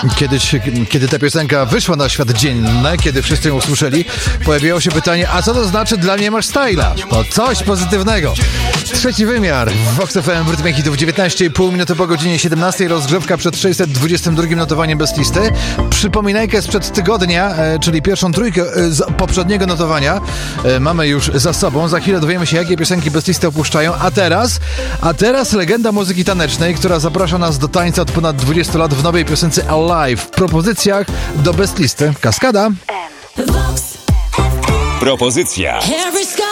Kiedyś, kiedy ta piosenka wyszła na świat dzienne, kiedy wszyscy ją usłyszeli, pojawiło się pytanie, a co to znaczy dla mnie masz styla? To coś pozytywnego. Trzeci wymiar w Vox FM w rytmie hitów 19,5 minuty po godzinie 17, rozgrzewka przed 622 notowaniem bez listy. Przypominajkę sprzed tygodnia, czyli pierwszą trójkę z poprzedniego notowania mamy już za sobą. Za chwilę dowiemy się, jakie piosenki bez listy opuszczają. A teraz legenda muzyki tanecznej, która zaprasza nas do tańca od ponad 20 lat w nowej piosence Alive. W propozycjach do bez listy. Kaskada. Propozycja.